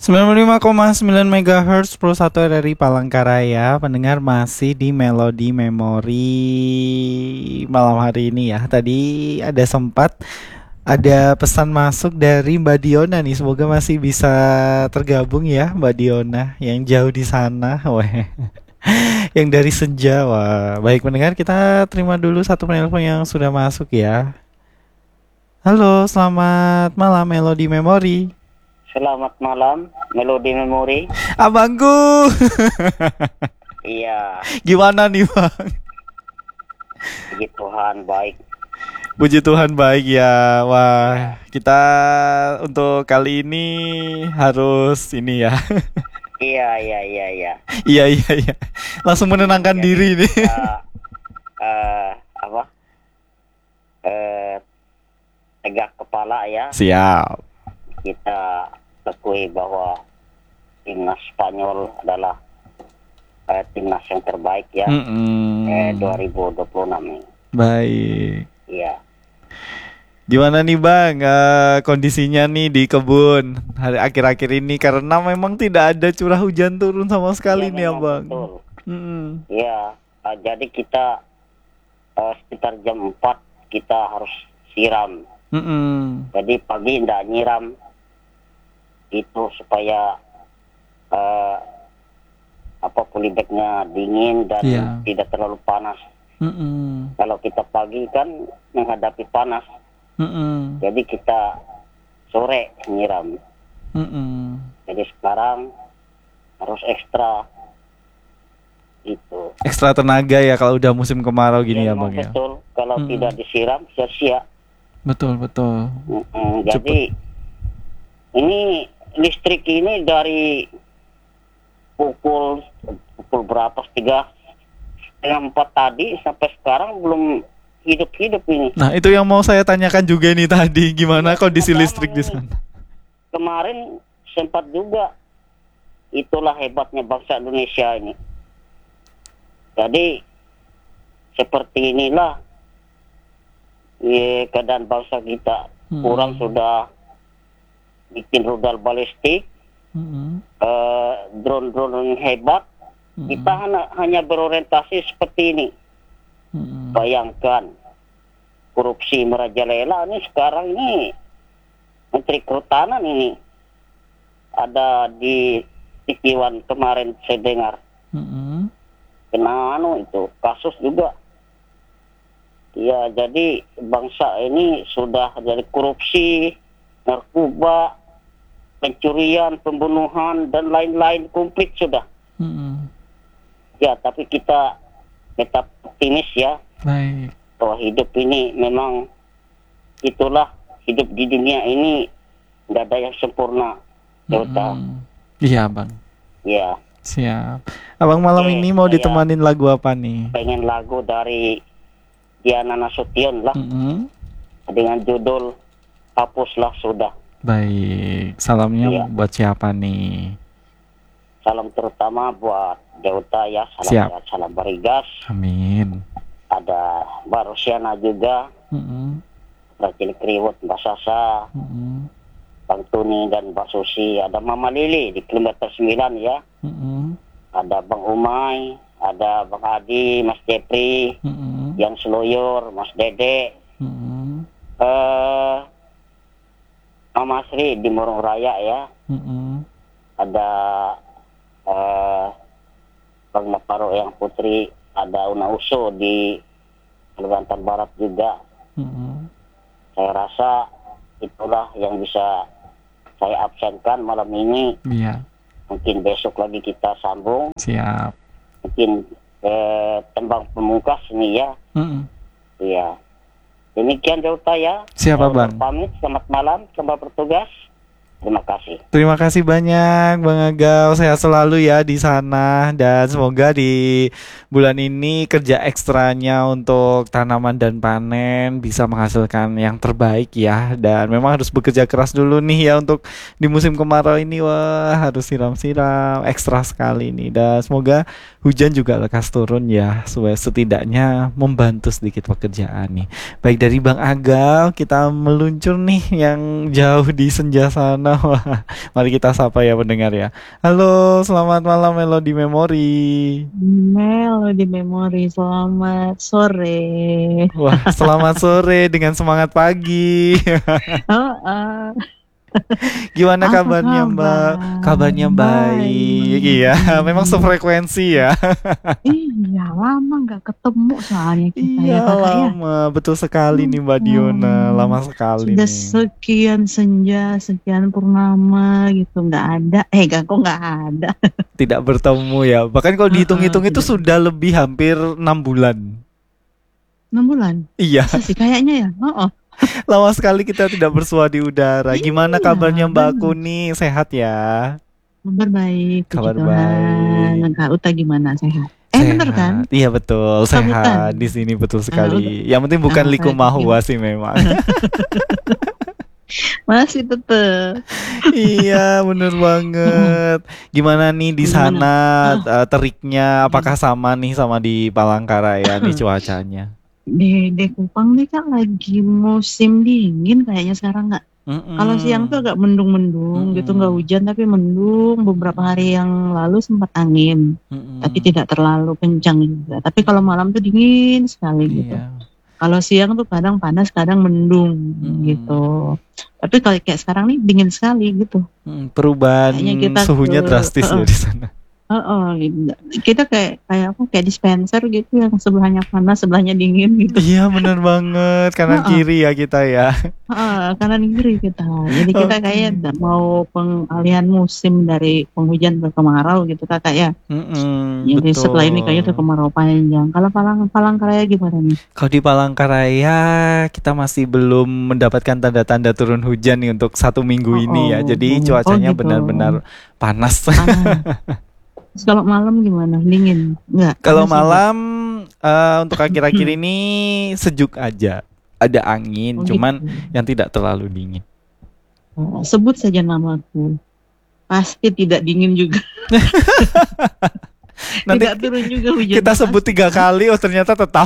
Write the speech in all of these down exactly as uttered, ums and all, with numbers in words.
sembilan puluh lima koma sembilan megahertz Pro satu R R I Palangkaraya. Pendengar masih di Melodi Memori malam hari ini ya. Tadi ada sempat ada pesan masuk dari Mbak Diona nih. Semoga masih bisa tergabung ya Mbak Diona yang jauh di sana. Weh. Yang dari senja. Wah. Baik pendengar, kita terima dulu satu penelpon yang sudah masuk ya. Halo, selamat malam Melodi Memori. Selamat malam, Melodi Memori. Abangku. Iya, Gimana nih Bang? puji Tuhan baik. Puji Tuhan baik ya. Wah, kita untuk kali ini harus ini ya. Iya, iya, iya, iya. Iya iya iya. Langsung menenangkan Jadi diri nih. kita eh apa? Eh tegak kepala ya. Siap. Kita akui bahwa timnas Spanyol adalah eh, timnas yang terbaik ya. Mm-mm. Eh dua ribu dua puluh enam ini. Baik. Iya. Gimana nih Bang, eh, kondisinya nih di kebun hari akhir-akhir ini karena memang tidak ada curah hujan turun sama sekali Iya, nih ya memang Bang. betul. Mm-mm. Iya, eh, jadi kita eh, sekitar jam empat kita harus siram. Mm-mm. Jadi pagi tidak nyiram itu supaya uh, apa polybagnya dingin dan Iya. tidak terlalu panas. Mm-mm. Kalau kita pagi kan menghadapi panas, Mm-mm. jadi kita sore nyiram. Mm-mm. Jadi sekarang harus ekstra itu. Ekstra tenaga ya kalau udah musim kemarau gini ya, memang Bang ya. betul. Kalau Mm-mm. tidak disiram sia-sia. Betul betul. Mm-mm. Jadi ini listrik ini dari pukul pukul berapa tiga setengah empat tadi sampai sekarang belum hidup-hidup ini. Nah itu yang mau saya tanyakan juga nih tadi, gimana Ya, kondisi sama listrik di ini. sana? Kemarin sempat juga, itulah hebatnya bangsa Indonesia ini. Jadi seperti inilah ya, keadaan bangsa kita. Hmm. Kurang sudah bikin rudal balistik, Mm-mm. eh, drone-drone yang hebat. Mm-mm. Kita hanya, hanya berorientasi seperti ini. Mm-mm. Bayangkan korupsi merajalela ini sekarang ini Menteri Kehutanan ini ada di Tikiwan kemarin saya dengar Mm-mm. kena anu itu kasus juga. Ya jadi bangsa ini sudah jadi korupsi, narkoba, pencurian, pembunuhan dan lain-lain komplit sudah. Mm-mm. Ya tapi kita tetap optimis ya. Baik. Bahwa hidup ini memang itulah hidup di dunia ini nggak ada yang sempurna. Yaudah, Mm-mm. Iya Bang. ya Siap. Abang malam Oke, ini mau saya- ditemanin lagu apa nih? pengen lagu dari Diana Nasution lah Mm-mm. dengan judul Hapuslah Sudah. Baik. Salamnya Iya. buat siapa nih? Salam terutama buat Jauta ya, salam Siap. sehat, salam berigas. Amin. Ada Mbak Rusiana juga, Mm-mm. Mbak Cilik Kriwut, Mbak Sasa, Mm-mm. Bang Tuni dan Mbak Susi. Ada Mama Lili di kilometer sembilan ya. Mm-mm. Ada Bang Umay, ada Bang Adi, Mas Jepri, Mm-mm. Yan Seloyor, Mas Dede, Mm-mm. eh Mama Sri di Murung Raya ya. Mm-mm. Ada eh Bang Naparo yang Putri, ada Una Uso di Kalimantan Barat juga. Mm-mm. Saya rasa itulah yang bisa saya absenkan malam ini. Iya. Mungkin besok lagi kita sambung. Siap. Mungkin eh, tembang pemungkas ini ya. Mm-mm. Iya. Demikian Jauta ya. Siapa Saya Bang? pamit, selamat malam, selamat bertugas. Terima kasih. Terima kasih banyak Bang Agau, sehat selalu ya di sana dan semoga di bulan ini kerja ekstranya untuk tanaman dan panen bisa menghasilkan yang terbaik ya. Dan memang harus bekerja keras dulu nih ya untuk di musim kemarau ini, wah harus siram-siram ekstra sekali nih. Dan semoga hujan juga lekas turun ya supaya setidaknya membantu sedikit pekerjaan nih. Baik dari Bang Agau kita meluncur nih yang jauh di senja sana. Wah, mari kita sapa ya pendengar ya. Halo, selamat malam Melody Memory. Melody Memory, selamat sore. Wah, selamat sore dengan semangat pagi. Oh, uh, Gimana apa kabarnya Mbak? kabar? Kabarnya baik. Iya, memang Baik. sefrekuensi ya. Iya, lama nggak ketemu soalnya kita Iya, ya kakak ya. lama. Betul sekali nih Mbak Diona. Lama Hmm, sekali sudah nih. sekian senja, sekian purnama gitu nggak ada. Eh, nggak kok nggak ada. Tidak bertemu ya. Bahkan kalau Uh, uh, dihitung-hitung itu tidak. sudah lebih hampir enam bulan. Enam bulan. Iya, Masa sih kayaknya ya. Oh, oh. lama sekali kita tidak bersua di udara. Gimana Iya, kabarnya Mbak benar. Kuni? Sehat ya? Kabar baik, puji Kabar Tuhan. baik. Kak Uta gimana? Sehat? Eh, bener kan? Sehat. Iya betul, sehat. Sambutan. Di sini betul Ah, udah. sekali. Yang penting bukan Ah, liku baik. mahua sih memang. Masih tetep. Iya, bener banget. Gimana nih di Gimana? sana Ah, eh, teriknya? Apakah hmm. sama nih sama di Palangkaraya nih cuacanya? Di, di Kupang nih kan lagi musim dingin kayaknya sekarang nggak. Kalau siang tuh Mm-mm. agak mendung-mendung gitu, nggak Mm-mm. hujan tapi mendung. Beberapa hari yang lalu sempat angin, tapi Mm-mm. tidak terlalu kencang juga. Tapi kalau malam tuh dingin sekali gitu. Iya. Kalau siang tuh kadang panas, kadang mendung Mm-mm. gitu. Tapi kalau kayak sekarang nih dingin sekali gitu. Mm, Perubahan Kayaknya kita ke, suhunya drastis ya uh, di sana. uh, uh, gitu. Kita kayak kayak apa? Kayak dispenser gitu yang sebelahnya panas, sebelahnya dingin gitu. Iya, bener banget. Kanan Heeh. kiri ya kita ya. Heeh, kanan kiri kita. Jadi kita Oke. kayak da- mau pengalihan musim dari penghujan ke kemarau gitu kakak ya. Mm-mm, Jadi setelah ini kayaknya tuh betul. kemarau panjang. Kalau Palang Palangkaraya gimana nih? Kalau di Palangkaraya kita masih belum mendapatkan tanda-tanda turun hujan nih untuk satu minggu Oh, ini ya. Jadi oh, oh cuacanya gitu. benar-benar panas. Panas. Terus kalau malam gimana? Dingin? Enggak, Kalau panas juga. malam eh, untuk akhir-akhir ini sejuk aja. Ada angin, Oh cuman gitu. yang tidak terlalu dingin. Oh, sebut saja namaku. Pasti tidak dingin juga. Nanti Tidak turun juga hujannya kita sebut pasti. tiga kali, oh ternyata tetap.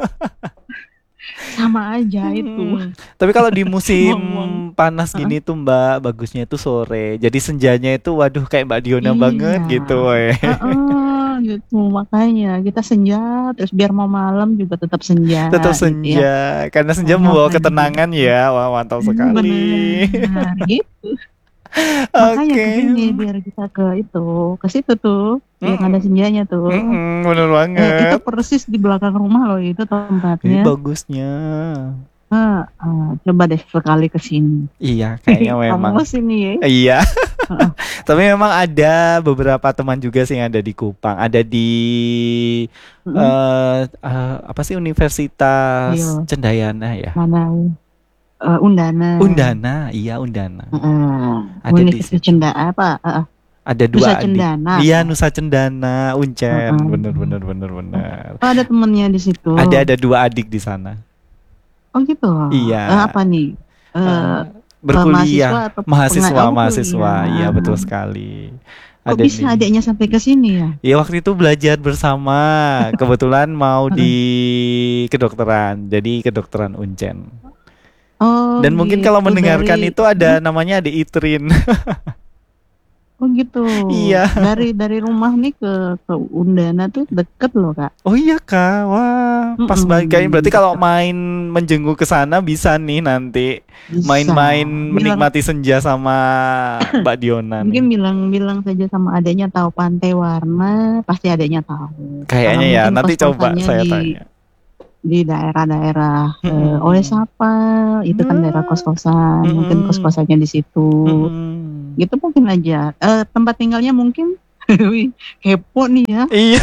Sama aja itu. Hmm. Tapi kalau di musim Buang-buang. panas Heeh. gini tuh Mbak, bagusnya itu sore. Jadi senjanya itu waduh kayak Mbak Diona banget Iya. gitu, weh. Heeh, gitu. Makanya kita senja, terus biar mau malam juga tetap senja Tetap gitu ya. senja, karena senja Oh, membawa pagi. ketenangan ya. Wah, mantap Hmm, sekali. benar gitu. Makanya Oke. kesini biar kita ke itu, ke situ tuh, yang ada Mm-mm. senjanya tuh. Mm-mm, bener Eh, itu banget. persis di belakang rumah loh itu Ini tempatnya. bagusnya. Ah, ah, coba deh sekali ke sini. Iya, kayaknya memang. Kamu sini ya. Iya. Heeh. Tapi memang ada beberapa teman juga sih yang ada di Kupang. Ada di Mm-mm. eh eh, apa sih Universitas Iya. Cendayana ya? Mana? Eh, Undana. Undana, iya Undana. Heeh. Ada di Universitas situ. Cenda apa? Heeh. Ada Nusa dua adik. Cendana Iya, kan? Nusa Cendana, Uncen. Heeh. Bener bener bener bener. Oh, ada temennya di situ. Ada ada dua adik di sana. Oh gitu. Iya. Eh, apa nih? Eh, Eh, eh, berkuliah, mahasiswa atau mahasiswa, penga- oh, mahasiswa. Iya, kuliah. betul sekali. Kok Ada bisa nih. adiknya sampai ke sini ya? Ya waktu itu belajar bersama. Kebetulan mau di kedokteran. Jadi kedokteran Uncen. Oh Dan mungkin kalau gitu mendengarkan dari itu ada hmm? namanya ada Itrin. Oh gitu. Iya. Dari dari rumah nih ke ke Undana tuh deket loh kak. Oh iya Kak, wah pas banget kayaknya. Mm-mm, Berarti kalau deket. main menjenguk ke sana bisa nih nanti Bisa. main-main Bilang menikmati senja sama Mbak Diona mungkin nih. bilang-bilang saja sama adiknya tahu Pantai Warna, pasti adiknya tahu. Kalau Kayaknya ya, mungkin nanti coba kos-kosannya saya di tanya. di daerah-daerah eh, Mm-mm. Olesapa, itu kan daerah Nah, kos-kosan, mungkin mm-mm, kos-kosannya di situ. mm-mm. Gitu mungkin aja. Eh, tempat tinggalnya mungkin wih, kepo nih ya. Iya,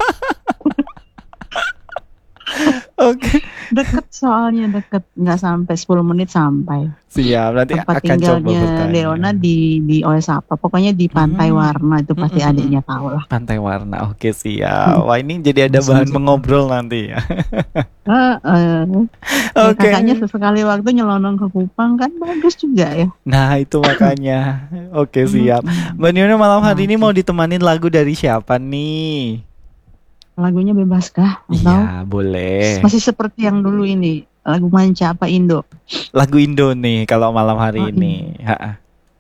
oke. Deket soalnya deket, nggak sampai sepuluh menit sampai. Siap, nanti Tempat akan coba tinggalnya bertanya. Leona di di Olesapa, pokoknya di Pantai Hmm, Warna itu pasti mm-mm, adiknya tahu lah. Pantai Warna, oke Hmm, siap. Wah ini jadi ada langsung bahan situ. mengobrol nanti ya. Eh, eh, ya Oke. kakaknya sesekali waktu nyelonong ke Kupang kan bagus juga ya. Nah itu makanya. Oke siap. Mm-mm. Mbak Diona malam hari ini Oke. mau ditemanin lagu dari siapa nih? Lagunya bebas kah? Atau Iya boleh. masih seperti yang dulu ini? Lagu manca apa Indo? Lagu Indo nih kalau malam hari Oh, ini. Indo. Ha-ha.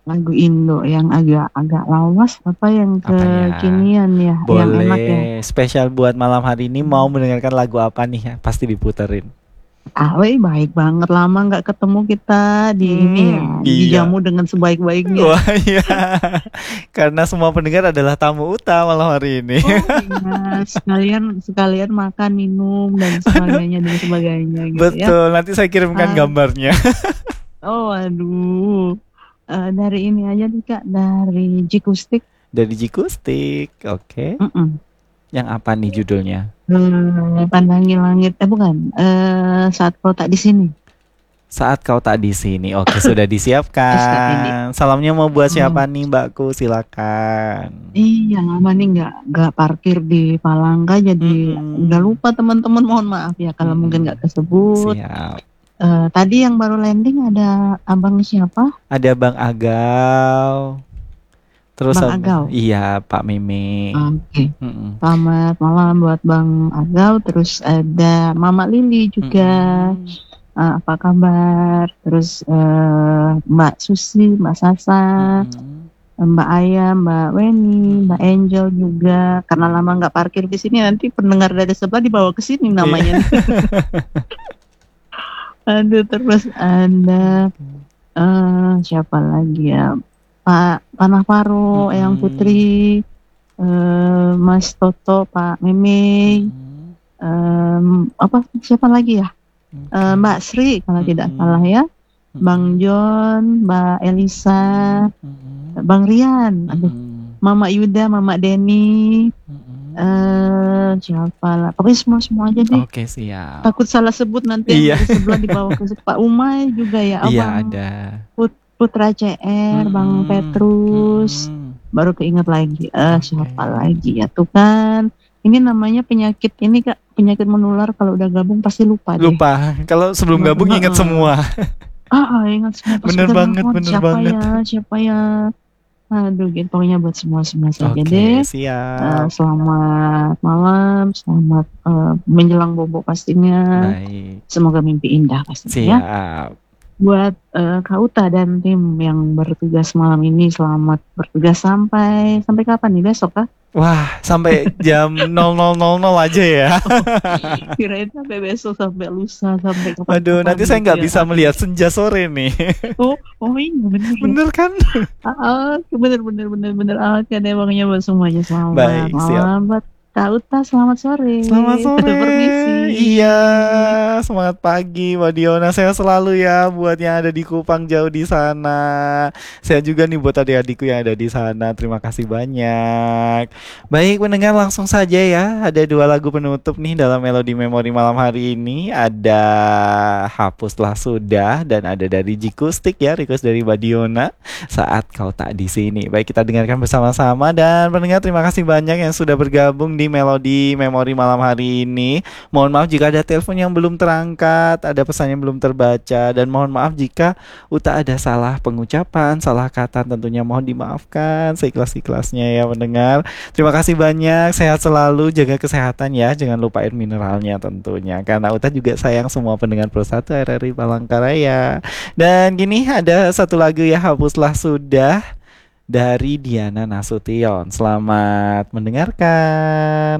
lagu Indo yang agak-agak lawas apa yang Apa ya? kekinian ya, yang enak ya. Boleh. Spesial buat malam hari ini mau mendengarkan lagu apa nih ya? Pasti diputerin. Ah, weh, baik banget lama nggak ketemu kita di ini ya, Hmm, iya. dijamu dengan sebaik-baiknya. Wah iya. Karena semua pendengar adalah tamu utama malam hari ini. Oh iya, sekalian sekalian makan, minum dan sebagainya dan sebagainya gitu ya. Betul, nanti saya kirimkan Ah, gambarnya. oh aduh. Eh, dari ini aja nih Kak, dari Jikustik. Dari Jikustik. Oke. Mm-mm. Yang apa nih judulnya? Eh, Pandangi langit, eh bukan, eh saat kau tak di sini. Saat kau tak di sini. Oke, sudah S K I D. disiapkan. Salamnya mau buat Oh, siapa nih, Mbakku? Silakan. iya lama nih nggak nggak parkir di Palangka, jadi Mm-mm. udah lupa teman-teman, mohon maaf ya kalau mungkin Mm-mm. nggak kesebut. Siap. Eh, tadi yang baru landing ada abang siapa? Ada Bang Agal. Terus Bang sama- Agau. iya, Pak Meme. Oke. Mm-mm. Selamat malam buat Bang Agau. Terus ada Mama Lili juga. Mm-mm. Eh, apa kabar? Terus eh, Mbak Susi, Mbak Sasa, Mm-mm. Mbak Aya, Mbak Weni, Mbak Mm-mm. Angel juga. Karena lama nggak parkir di sini, nanti pendengar dari sebelah dibawa ke sini namanya. Aduh, terus ada eh, siapa lagi ya? Pak Panah Paro, Eyang Mm-mm. Putri, eh, Mas Toto, Pak Meme, Mm-mm. em, apa siapa lagi ya? Eh, Oke. Mbak Sri kalau tidak Mm-mm. salah ya. Mm-mm. Bang John, Mbak Elisa, Mm-mm. Bang Rian, aduh, Mm-mm. Mama Yuda, Mama Denny, Mm-mm. eh siapa lah? Pokoknya semua semua aja deh. Oke, siap. Takut salah sebut nanti Iya. yang dari sebelah dibawa ke Pak Umay juga ya, Iya, Abang ada. Put- Putra C R, Bang Mm-mm. Petrus, Mm-mm. baru keinget lagi. Eh Oke. siapa lagi ya tuh kan? Ini namanya penyakit ini Kak, penyakit menular kalau udah gabung pasti lupa deh. Lupa. Kalau sebelum gabung ingat Heeh. semua. Ah, ah, ingat semua pas Bener udah banget, nelfon, bener siapa banget. ya, siapa ya. Aduh, gitu. Pokoknya buat semua-semua saja Oke, deh. Eh, siap. selamat malam, selamat eh, menjelang bobo pastinya. Baik. Semoga mimpi indah pastinya ya. Siap. Buat eh, Kak Uta dan tim yang bertugas malam ini, selamat bertugas sampai sampai kapan nih, besok kah? Wah, sampai jam nol nol nol nol aja ya. Kirain sampai besok, sampai lusa, sampai kapan-kapan Waduh, nanti saya gitu nggak ya. bisa melihat senja sore nih. Oh, oh iya bener ya. Bener kan? Ah, bener bener bener bener. Oke deh, pokoknya buat semuanya selamat Baik, siap. malam. Buat Kak Uta, selamat sore. Selamat sore. Permisi. Iya, semangat pagi Mbak Diona. Sehat selalu ya buat yang ada di Kupang jauh di sana. Sehat juga nih buat adik-adikku yang ada di sana. Terima kasih banyak. Baik, pendengar langsung saja ya. Ada dua lagu penutup nih dalam Melodi Memori malam hari ini. Ada Hapuslah Sudah dan ada dari Jikustik ya, request dari Mbak Diona. Saat Kau Tak di Sini. Baik, kita dengarkan bersama-sama. Dan pendengar, terima kasih banyak yang sudah bergabung di Melodi Memori malam hari ini. Mohon maaf jika ada telepon yang belum terangkat, ada pesan yang belum terbaca, dan mohon maaf jika Uta ada salah pengucapan, salah kata, tentunya mohon dimaafkan seikhlas-ikhlasnya ya pendengar. Terima kasih banyak, sehat selalu, jaga kesehatan ya, jangan lupa air mineralnya tentunya, karena Uta juga sayang semua pendengar Pro satu R R I Palangkaraya. Dan gini, ada satu lagu ya, Hapuslah Sudah dari Diana Nasution. Selamat mendengarkan.